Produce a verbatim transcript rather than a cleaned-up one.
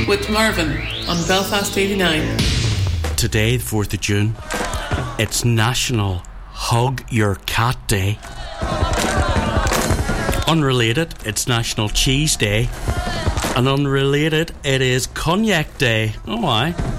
with Marvin on Belfast eighty-nine. Today, the fourth of June, it's National Hug Your Cat Day. Unrelated, it's National Cheese Day. And unrelated, it is Cognac Day. Oh, aye.